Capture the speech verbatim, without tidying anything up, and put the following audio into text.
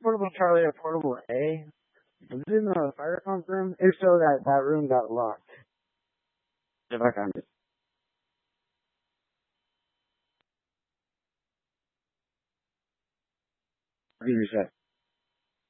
portable Charlie or portable A? Was it in the fire comp room? If so, that, that room got locked. If I found it. What did you say?